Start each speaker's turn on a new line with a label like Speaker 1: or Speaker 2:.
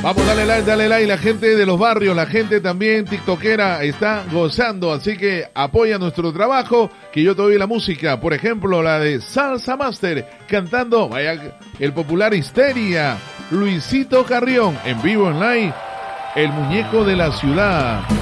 Speaker 1: Vamos, dale like, la gente de los barrios, la gente también tiktokera está gozando, así que apoya nuestro trabajo, que yo te doy la música, por ejemplo, la de Salsa Master, cantando, vaya, el popular Histeria, Luisito Carrión, en vivo en live, el muñeco de la ciudad.